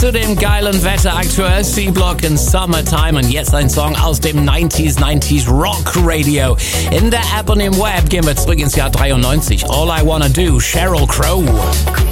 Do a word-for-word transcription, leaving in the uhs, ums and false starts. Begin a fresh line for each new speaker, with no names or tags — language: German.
Zu dem geilen Wetter aktuell C-Block in Summertime und jetzt ein Song aus dem neunziger neunzig Rock Radio. In der App und im Web gehen wir zurück ins Jahr dreiundneunzig. All I Wanna Do, Sheryl Crow.